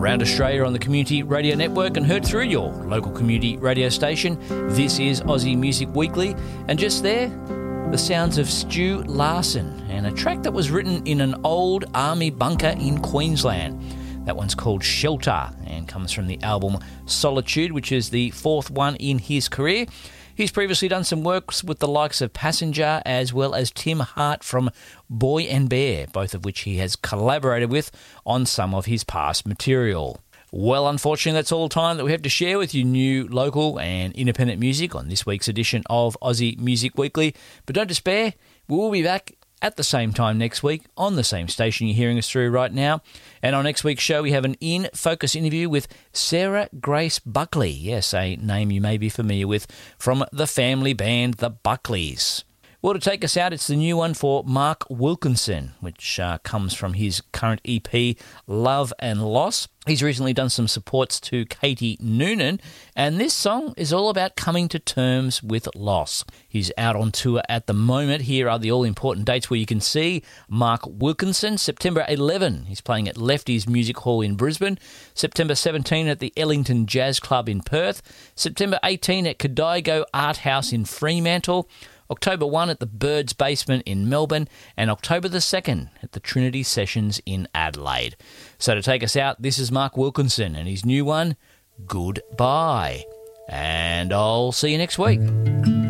around Australia on the Community Radio Network and heard through your local community radio station. This is Aussie Music Weekly, and just there, the sounds of Stu Larson and a track that was written in an old army bunker in Queensland. That one's called Shelter and comes from the album Solitude, which is the fourth one in his career. He's previously done some works with the likes of Passenger as well as Tim Hart from Boy and Bear, both of which he has collaborated with on some of his past material. Well, unfortunately, that's all the time that we have to share with you new, local and independent music on this week's edition of Aussie Music Weekly. But don't despair, we will be back at the same time next week on the same station you're hearing us through right now. And on next week's show, we have an in-focus interview with Sarah Grace Buckley. Yes, a name you may be familiar with from the family band The Buckleys. Well, to take us out, it's the new one for Mark Wilkinson, which comes from his current EP, Love and Loss. He's recently done some supports to Katie Noonan, and this song is all about coming to terms with loss. He's out on tour at the moment. Here are the all-important dates where you can see Mark Wilkinson. September 11, he's playing at Lefty's Music Hall in Brisbane. September 17 at the Ellington Jazz Club in Perth. September 18 at Kodigo Art House in Fremantle. October 1 at the Birds Basement in Melbourne, and October the 2nd at the Trinity Sessions in Adelaide. So to take us out, this is Mark Wilkinson and his new one, Goodbye. And I'll see you next week.